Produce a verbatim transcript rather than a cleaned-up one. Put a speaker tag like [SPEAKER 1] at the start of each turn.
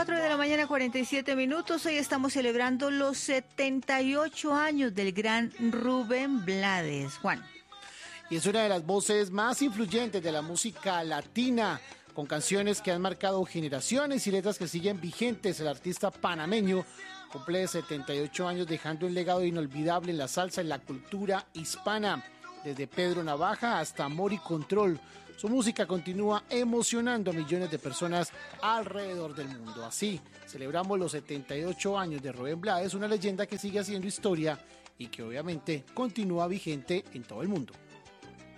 [SPEAKER 1] cuatro de la mañana, cuarenta y siete minutos. Hoy estamos celebrando los setenta y ocho años del gran Rubén Blades. Juan.
[SPEAKER 2] Y es una de las voces más influyentes de la música latina, con canciones que han marcado generaciones y letras que siguen vigentes. El artista panameño cumple setenta y ocho años, dejando un legado inolvidable en la salsa, en la cultura hispana. Desde Pedro Navaja hasta Amor y Control, su música continúa emocionando a millones de personas alrededor del mundo. Así, celebramos los setenta y ocho años de Rubén Blades, una leyenda que sigue haciendo historia y que obviamente continúa vigente en todo el mundo.